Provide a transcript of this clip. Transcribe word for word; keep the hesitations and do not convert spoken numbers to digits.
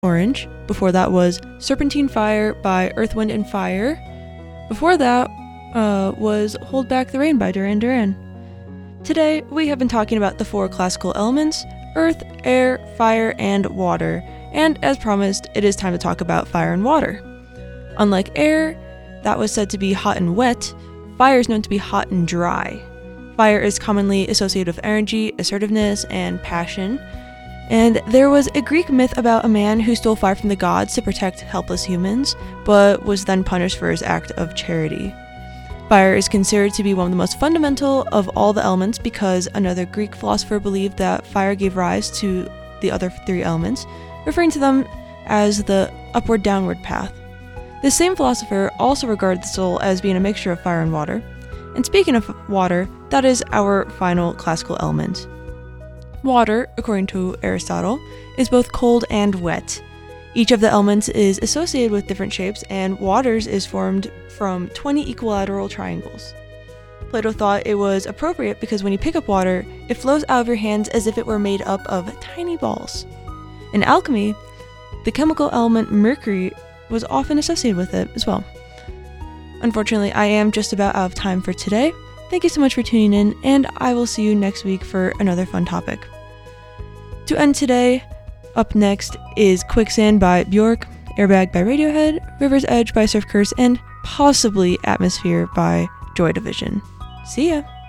Orange. Before that was Serpentine Fire by Earth, Wind, and Fire. Before that uh, was Hold Back the Rain by Duran Duran. Today, we have been talking about the four classical elements: earth, air, fire, and water. And as promised, it is time to talk about fire and water. Unlike air, that was said to be hot and wet, fire is known to be hot and dry. Fire is commonly associated with energy, assertiveness, and passion. And there was a Greek myth about a man who stole fire from the gods to protect helpless humans, but was then punished for his act of charity. Fire is considered to be one of the most fundamental of all the elements because another Greek philosopher believed that fire gave rise to the other three elements, referring to them as the upward-downward path. This same philosopher also regarded the soul as being a mixture of fire and water. And speaking of water, that is our final classical element. Water, according to Aristotle, is both cold and wet. Each of the elements is associated with different shapes, and water's is formed from twenty equilateral triangles. Plato thought it was appropriate because when you pick up water, it flows out of your hands as if it were made up of tiny balls. In alchemy, the chemical element mercury was often associated with it as well. Unfortunately, I am just about out of time for today. Thank you so much for tuning in, and I will see you next week for another fun topic. To end today, up next is Quicksand by Bjork, Airbag by Radiohead, River's Edge by Surf Curse, and possibly Atmosphere by Joy Division. See ya!